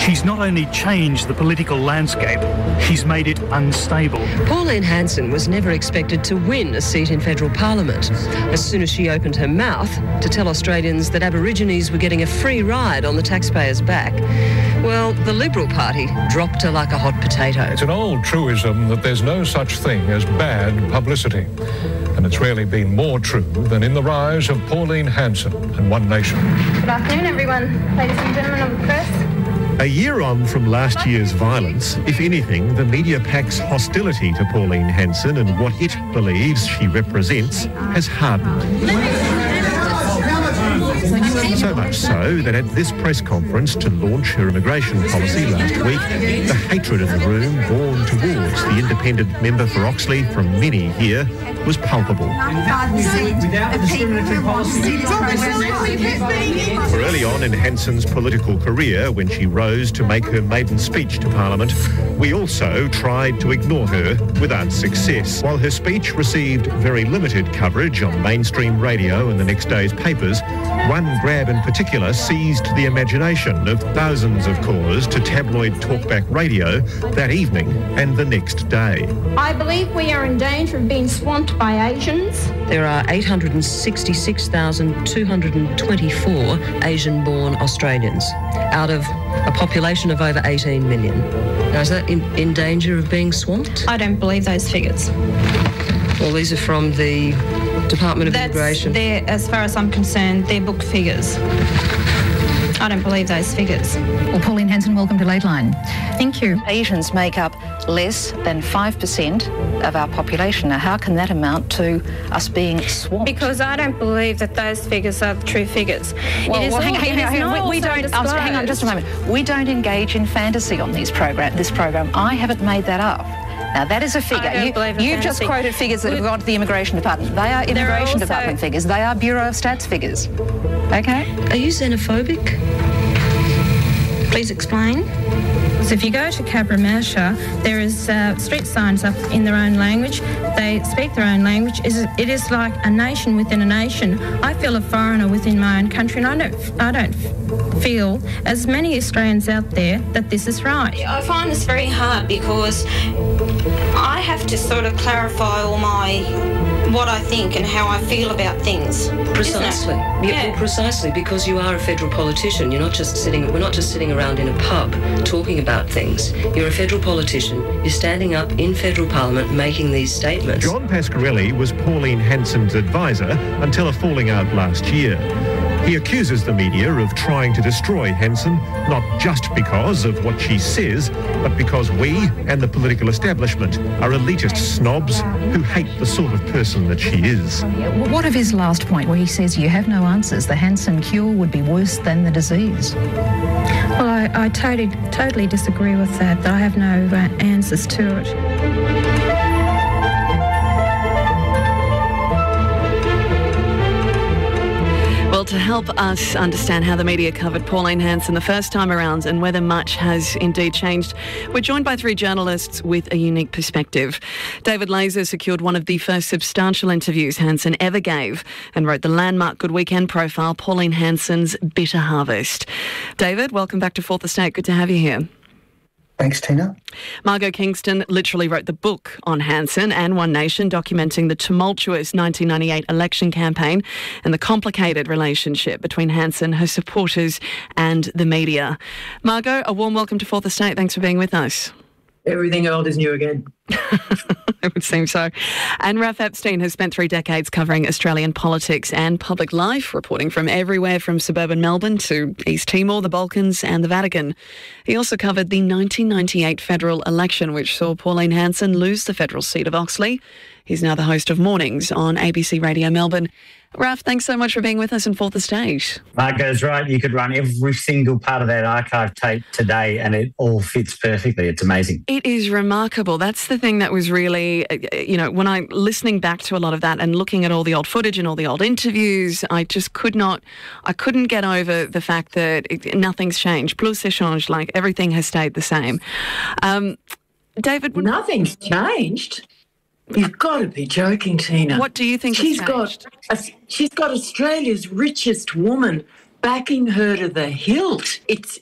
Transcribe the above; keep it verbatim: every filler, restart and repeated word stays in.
She's not only changed the political landscape, she's made it unstable. Pauline Hanson was never expected to win a seat in federal parliament. As soon as she opened her mouth to tell Australians that Aborigines were getting a free ride on the taxpayers' back, well, the Liberal Party dropped her like a hot potato. It's an old truism that there's no such thing as bad publicity. And it's rarely been more true than in the rise of Pauline Hanson and One Nation. Good afternoon, everyone. Ladies and gentlemen of the press. A year on from last year's violence, if anything, the media pack's hostility to Pauline Hanson and what it believes she represents has hardened. So much so that at this press conference to launch her immigration policy last week, the hatred in the room born towards the independent member for Oxley from many here was palpable. For early on in Hanson's political career, when she rose to make her maiden speech to Parliament, we also tried to ignore her without success. While her speech received very limited coverage on mainstream radio and the next day's papers, one grab in particular seized the imagination of thousands of callers to tabloid talkback radio that evening and the next day. I believe we are in danger of being swamped by Asians. There are eight hundred sixty-six thousand two hundred twenty-four Asian-born Australians out of a population of over eighteen million. Now, is that in, in danger of being swamped? I don't believe those figures. Well, these are from the Department of That's Immigration. Their, as far as I'm concerned, they're book figures. I don't believe those figures. Well, Pauline Hanson, welcome to Lateline. Thank you. Asians make up less than five percent of our population. Now, how can that amount to us being swamped? Because I don't believe that those figures are the true figures. Well, it is well all, hang, hang, it hang, is hang, not we, we don't. also Hang on, just a moment. We don't engage in fantasy on these program. This program, I haven't made that up. Now, that is a figure. I don't you, believe in you've just fantasy. quoted figures that have gone to the Immigration Department. They are Immigration also- Department figures. They are Bureau of Stats figures. Okay? Are you xenophobic? Please explain. So if you go to Cabramatta, there is uh, street signs up in their own language. They speak their own language. It is like a nation within a nation. I feel a foreigner within my own country, and I don't, I don't feel, as many Australians out there, that this is right. I find this very hard because I have to sort of clarify all my what I think and how I feel about things. Precisely. Yeah, Yeah, well, precisely, because you are a federal politician. You're not just sitting. We're not just sitting around in a pub talking about things. You're a federal politician. You're standing up in federal parliament making these statements. John Pasquarelli was Pauline Hanson's advisor until a falling out last year. He accuses the media of trying to destroy Hanson, not just because of what she says, but because we and the political establishment are elitist snobs who hate the sort of person that she is. Well, what of his last point where he says you have no answers? The Hanson cure would be worse than the disease. Well, I, I totally, totally disagree with that, that I have no uh, answers to it. Well, to help us understand how the media covered Pauline Hanson the first time around and whether much has indeed changed, we're joined by three journalists with a unique perspective. David Laser secured one of the first substantial interviews Hanson ever gave and wrote the landmark Good Weekend profile, Pauline Hanson's Bitter Harvest. David, welcome back to Fourth Estate. Good to have you here. Thanks, Tina. Margot Kingston literally wrote the book on Hanson and One Nation, documenting the tumultuous nineteen ninety-eight election campaign and the complicated relationship between Hanson, her supporters and the media. Margot, a warm welcome to Fourth Estate. Thanks for being with us. Everything old is new again. It would seem so. And Ralph Epstein has spent three decades covering Australian politics and public life, reporting from everywhere from suburban Melbourne to East Timor, the Balkans and the Vatican. He also covered the nineteen ninety-eight federal election, which saw Pauline Hanson lose the federal seat of Oxley. He's now the host of Mornings on A B C Radio Melbourne. Ralph, thanks so much for being with us in Fourth Estate. Marco's right. You could run every single part of that archive tape today and it all fits perfectly. It's amazing. It is remarkable. That's the thing that was really, you know, when I'm listening back to a lot of that and looking at all the old footage and all the old interviews, I just could not, I couldn't get over the fact that it, nothing's changed. Plus c'est changé, like everything has stayed the same. Um, David? Nothing's changed? You've got to be joking, Tina. What do you think she's has changed? got? A, she's got Australia's richest woman backing her to the hilt. It's